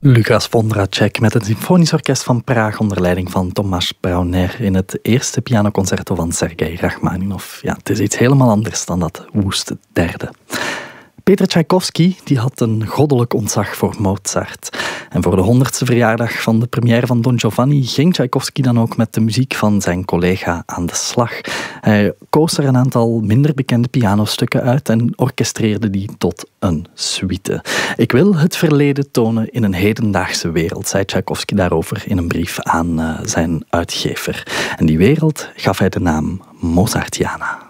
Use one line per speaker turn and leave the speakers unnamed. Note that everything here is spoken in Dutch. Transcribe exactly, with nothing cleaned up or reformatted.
Lucas Vondracek met het Symfonisch Orkest van Praag onder leiding van Tomáš Brauner in het eerste pianoconcerto van Sergei Rachmaninov. Ja, het is iets helemaal anders dan dat woeste derde. Peter Tchaikovsky die had een goddelijk ontzag voor Mozart. En voor de honderdste verjaardag van de première van Don Giovanni ging Tchaikovsky dan ook met de muziek van zijn collega aan de slag. Hij koos er een aantal minder bekende pianostukken uit en orchestreerde die tot een suite. Ik wil het verleden tonen in een hedendaagse wereld, zei Tchaikovsky daarover in een brief aan uh, zijn uitgever. En die wereld gaf hij de naam Mozartiana.